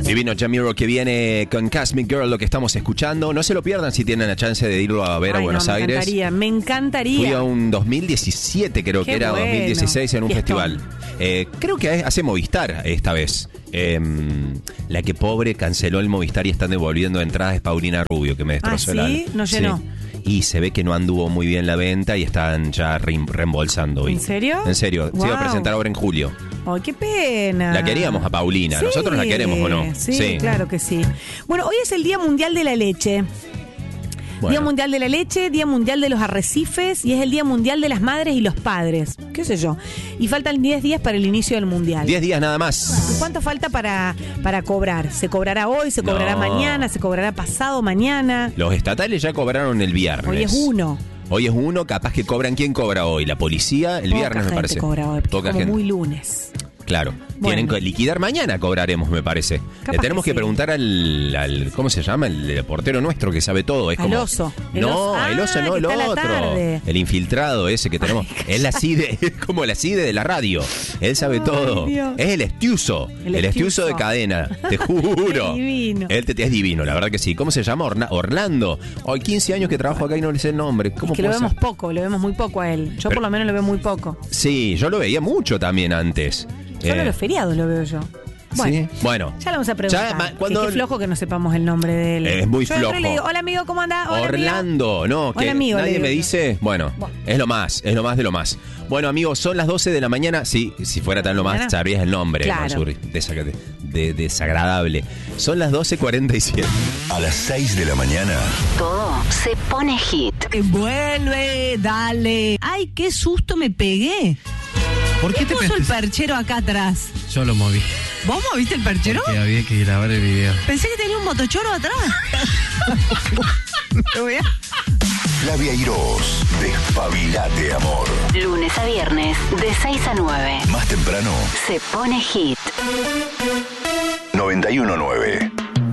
Divino Jamiro que viene con Cosmic Girl, lo que estamos escuchando. No se lo pierdan si tienen la chance de irlo a ver a Buenos Aires. Me encantaría. Fui a un 2017, creo que era, 2016, en un festival. Creo que hace Movistar esta vez. La que pobre canceló el Movistar y están devolviendo entradas es Paulina Rubio, que me destrozó el alma. ¿Sí? ¿No llenó? Sí. Y se ve que no anduvo muy bien la venta y están ya reembolsando hoy. ¿En serio? En serio. Wow. Se iba a presentar ahora en julio. ¡Ay, qué pena! La queríamos a Paulina. Sí, nosotros la queremos, ¿o no? Sí, claro que sí. Bueno, hoy es el Día Mundial de la Leche. Bueno. Día Mundial de la Leche, Día Mundial de los Arrecifes y es el Día Mundial de las Madres y los Padres. ¿Qué sé yo? Y faltan 10 días para el inicio del Mundial. 10 días nada más. ¿Cuánto falta para cobrar? ¿Se cobrará hoy? ¿Se cobrará mañana? ¿Se cobrará pasado mañana? Los estatales ya cobraron el viernes. Hoy es 1. Hoy es 1, capaz que cobran. ¿Quién cobra hoy? La policía, el viernes me parece. Cobra hoy, como gente. Muy lunes. Claro. Bueno. Tienen que liquidar mañana, cobraremos, me parece. Le tenemos que preguntar al ¿cómo se llama? El portero nuestro que sabe todo. Es al como, oso. El oso no, el otro. El infiltrado ese que tenemos. Es la CIDE, es como la CIDE de la radio. Él sabe todo. Dios. Es el Estiuso. El Estiuso de cadena, te juro. Divino. Él es divino, la verdad que sí. ¿Cómo se llama? Orlando. Hoy 15 años que trabajo acá y no le sé el nombre. ¿Cómo es que lo vemos poco, lo vemos muy poco a él. Yo por lo menos lo veo muy poco. Sí, yo lo veía mucho también antes. Solo los feriados lo veo yo. Bueno, ¿sí? Bueno, ya le vamos a preguntar. Qué flojo que no sepamos el nombre de él. Es muy flojo. Yo le digo, hola amigo, ¿cómo andás? Hola, Orlando, amigo. No, que hola, amigo, nadie me dice. Bueno, es lo más de lo más. Bueno, amigos, son las 12 de la mañana. Sí, si fuera tan lo más, sabrías el nombre, claro. Mansur, desagradable. Son las 12:47. A las 6 de la mañana. Todo se pone hit. Vuelve, dale. Ay, qué susto me pegué. ¿Por qué te puso el perchero acá atrás? Yo lo moví. ¿Vos moviste el perchero? Porque había que grabar el video. Pensé que tenía un motochoro atrás. Flavia Irós, Despabilate, amor. Lunes a viernes, de 6 a 9. Más temprano, Se pone hit. 91.9.